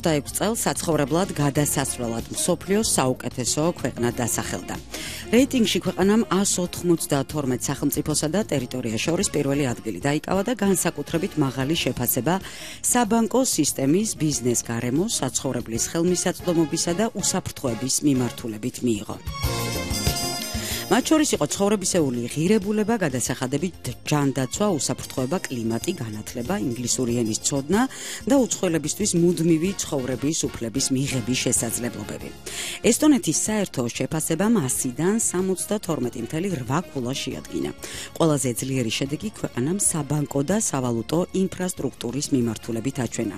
26 წელს საცხოვრებლად გადასასვლელად მსოფლიოს საუკეთესო ქვეყნად დასახელდა. რეიტინგში ქვეყანამ 192 სახელმწიფოსა და ტერიტორიას შორის პირველი ადგილი დაიკავა და განსაკუთრებით მაღალი შეფასება საბანკო სისტემის, ბიზნეს გარემოს, საცხოვრებლის ხელმისაწვდომობისა და უსაფრთხოების მიმართულებით მიიღო. მათ შორის იყო ცხოვრებისეული ღირებულება, გადასახადებით ჯანდაცვა, უსაფრთხოება, კლიმატი, განათლება, ინგლისური ენის ცოდნა და უცხოელებისთვის მუდმივი ცხოვრების უფლების მიღების შესაძლებლობები. ესტონეთის საერთო შეფასება 100-დან 72.8 ქულა შეადგინა. ყველაზე ძლიერი შედეგი ქვეყანამ საბანკო და სავალუტო ინფრასტრუქტურის მიმართულებით აჩვენა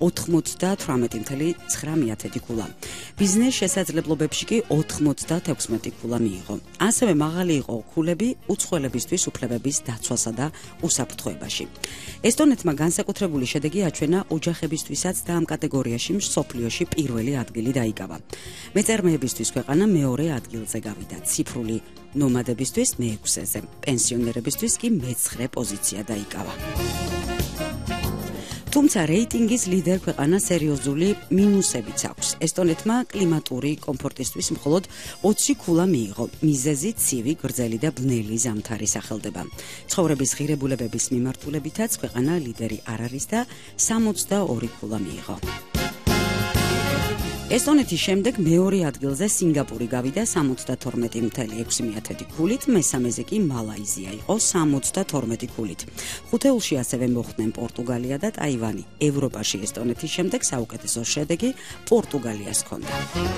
98.9 ქულა. ბიზნეს შესაძლებლობებში კი 96 ქულა მიიღო. ასევე მაღალი იყო ქულები უცხოელებისთვის უფლებების დაცვასა და უსაფრთხოებაში. ესტონეთმა განსაკუთრებული შედეგი აჩვენა ოჯახებისთვისაც და ამ კატეგორიაში მსოფლიოში პირველი ადგილი დაიკავა. მეწარმეებისთვის ქვეყანა მეორე ადგილზე გავიდა, ციფრული ნომადებისთვის მე-6-ზე, პენსიონერებისთვის კი მე-9 პოზიცია დაიკავა. თუმცა რეიტინგის ლიდერ ქვეყანა სერიოზული მინუსებიც აქვს. ესტონეთმა კლიმატური კომფორტისთვის მხოლოდ 20 ქულა მიიღო. მიზეზი ცივი, გრძელი და ბნელი ზამთარი სახელდება. ცხოვრების ღირებულებების მიმართულებითაც ქვეყანა ლიდერი არ არის და 62 ქულა მიიღო. ესტონეთის შემდეგ მეორე ადგილზე სინგაპური გავიდა 72.6 ქულით, მესამეზე კი მალაიზია იყო 72 ქულით. ხუთეულში ასევე მოხვდნენ პორტუგალია და ტაივანი. ევროპაში ესტონეთის შემდეგ საუკეთესო შედეგი პორტუგალიას ჰქონდა.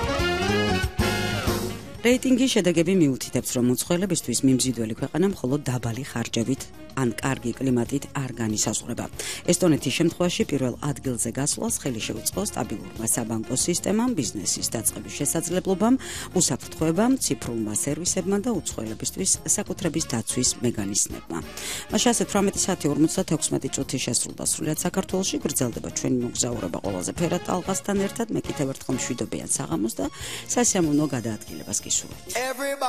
რეიტინგის შედეგები მიუთითებს, რომ უცხოელებისთვის მიმზიდველი ქვეყანა მხოლოდ დაბალი ხარჯებით ან კარგი კლიმატით არ განისაზღვრება. ესტონეთის შემთხვევაში პირველ ადგილზე გასვლას ხელი შეუწყო სტაბილურმა საბანკო სისტემამ, ბიზნესის დაწყების შესაძლებლობამ, უსაფრთხოებამ, ციფრულმა სერვისებმა და უცხოელებისთვის საკუთრების დაცვის მექანიზმებმა. მაშინ 18 საათი 56 წუთი შესრულდა სრულიად საქართველოში. გრძელდება ჩვენი მოგზაურობა ყველაზე ფერად ალყასთან ერთად. მე კიდევ ერთხელ მშვიდობიან საღამოს და სასიამოვნო გადაადგილებას გისურვებთ.